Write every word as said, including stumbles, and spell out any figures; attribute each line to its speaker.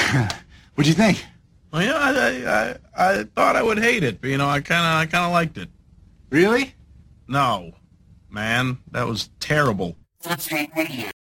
Speaker 1: What'd you think?
Speaker 2: Well, you know, I, I I thought I would hate it, but you know, I kind of I kind of liked it.
Speaker 1: Really?
Speaker 2: No, man, that was terrible.
Speaker 3: That's not radio.